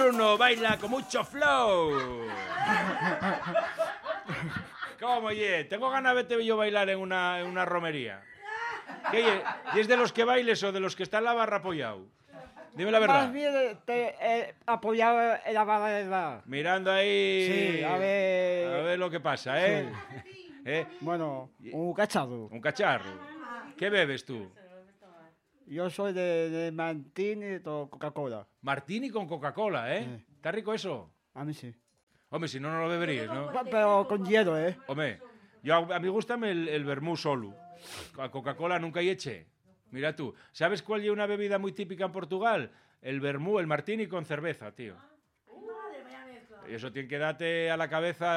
Bruno baila con mucho flow. ¿Cómo, oye? Tengo ganas de verte yo bailar en una romería. ¿Qué, ¿y es de los que bailes o de los que está en la barra apoyado? Dime la verdad. Más bien apoyado en la barra del bar. Mirando ahí... Sí, a ver lo que pasa, ¿eh? ¿Eh? Bueno, un cacharro. Un cacharro. ¿Qué bebes tú? Yo soy de Martini con Coca-Cola. Martini con Coca-Cola, ¿eh? Sí. ¿Está rico eso? A mí sí. Hombre, si no, no lo beberías, ¿no? Pero con hielo, ¿eh? Hombre, a mí gustame el vermú solo. A Coca-Cola nunca hay eche. Mira tú, ¿sabes cuál es una bebida muy típica en Portugal? El vermú, el martini con cerveza, tío. Y eso tiene que darte a la cabeza